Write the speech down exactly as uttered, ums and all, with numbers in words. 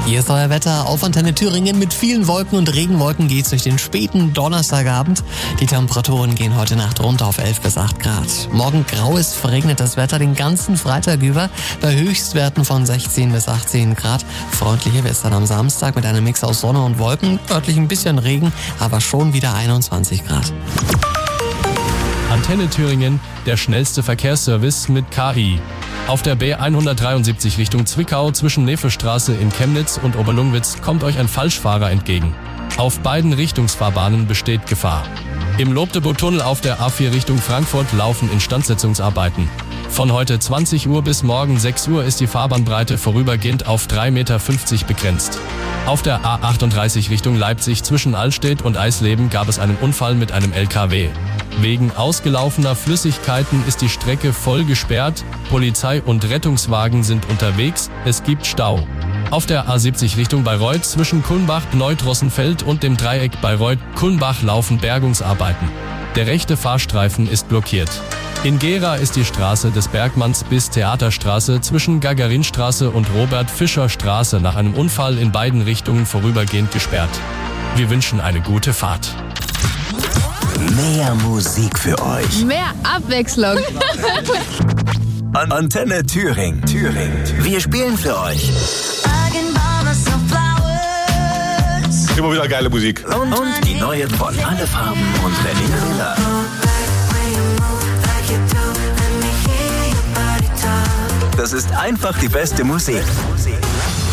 Hier ist euer Wetter auf Antenne Thüringen. Mit vielen Wolken und Regenwolken geht's durch den späten Donnerstagabend. Die Temperaturen gehen heute Nacht runter auf elf bis acht Grad. Morgen graues, verregnetes Wetter den ganzen Freitag über bei Höchstwerten von sechzehn bis achtzehn Grad. Freundliche Western am Samstag mit einem Mix aus Sonne und Wolken. Örtlich ein bisschen Regen, aber schon wieder einundzwanzig Grad. Antenne Thüringen, der schnellste Verkehrsservice mit K I. Auf der B hundertdreiundsiebzig Richtung Zwickau zwischen Nevestraße in Chemnitz und Oberlungwitz kommt euch ein Falschfahrer entgegen. Auf beiden Richtungsfahrbahnen besteht Gefahr. Im Lobdebo-Tunnel auf der A vier Richtung Frankfurt laufen Instandsetzungsarbeiten. Von heute zwanzig Uhr bis morgen sechs Uhr ist die Fahrbahnbreite vorübergehend auf drei Komma fünfzig Meter begrenzt. Auf der A achtunddreißig Richtung Leipzig zwischen Allstedt und Eisleben gab es einen Unfall mit einem L K W. Wegen ausgelaufener Flüssigkeiten ist die Strecke voll gesperrt, Polizei und Rettungswagen sind unterwegs, es gibt Stau. Auf der A siebzig Richtung Bayreuth zwischen Kulmbach-Neudrossenfeld und dem Dreieck Bayreuth-Kulmbach laufen Bergungsarbeiten. Der rechte Fahrstreifen ist blockiert. In Gera ist die Straße des Bergmanns bis Theaterstraße zwischen Gagarinstraße und Robert-Fischer-Straße nach einem Unfall in beiden Richtungen vorübergehend gesperrt. Wir wünschen eine gute Fahrt. Mehr Musik für euch. Mehr Abwechslung. An Antenne Thüringen. Thüringen. Wir spielen für euch. Immer wieder geile Musik. Und, und die neuen von Alle Farben und René Miller. Das ist einfach die beste Musik.